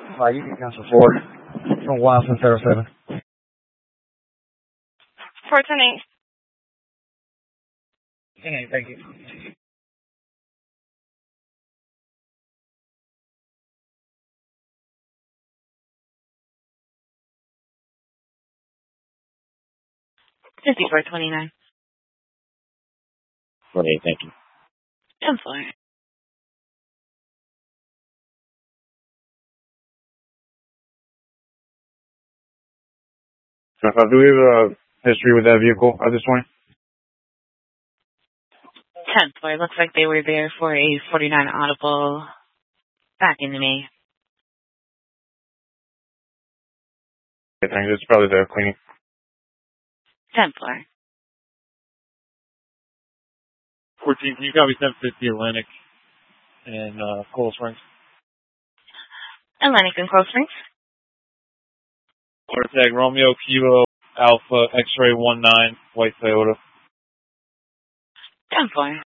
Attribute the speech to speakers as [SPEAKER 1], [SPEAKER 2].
[SPEAKER 1] You can cancel 4 from Watson 07.
[SPEAKER 2] 410-8.
[SPEAKER 1] 10-8, thank you.
[SPEAKER 2] $54.29.
[SPEAKER 3] 28, thank you.
[SPEAKER 2] 10-4.
[SPEAKER 4] Do we have a history with that vehicle at this point?
[SPEAKER 2] 10-4. Looks like they were there for a 49 audible back in May.
[SPEAKER 4] I think it's probably the cleaning.
[SPEAKER 2] 10-4.
[SPEAKER 5] 14, can you copy 750 Atlantic and Coral Springs?
[SPEAKER 2] Atlantic and Coral Springs.
[SPEAKER 5] Order tag Romeo Kilo Alpha X-Ray 19 White Toyota.
[SPEAKER 2] 10-4.